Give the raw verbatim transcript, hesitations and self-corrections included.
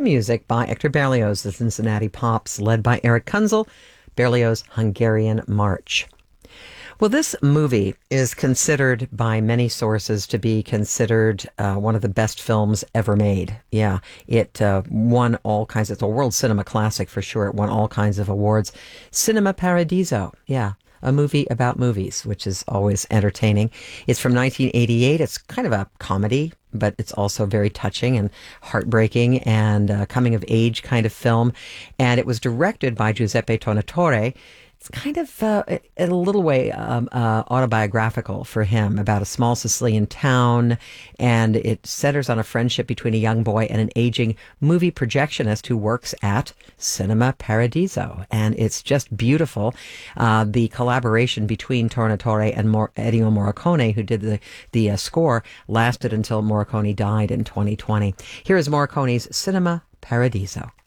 music by Hector Berlioz, the Cincinnati Pops, led by Eric Kunzel, Berlioz' Hungarian March. Well, this movie is considered by many sources to be considered uh, one of the best films ever made. Yeah, it uh, won all kinds. It's a world cinema classic for sure. It won all kinds of awards. Cinema Paradiso, yeah, a movie about movies, which is always entertaining. It's from nineteen eighty-eight. It's kind of a comedy, but it's also very touching and heartbreaking and a coming-of-age kind of film. And it was directed by Giuseppe Tornatore. It's kind of, uh, in a little way, um, uh, autobiographical for him, about a small Sicilian town, and it centers on a friendship between a young boy and an aging movie projectionist who works at Cinema Paradiso. And it's just beautiful. Uh, the collaboration between Tornatore and Mor- Ennio Morricone, who did the, the uh, score, lasted until Morricone died in twenty twenty. Here is Morricone's Cinema Paradiso.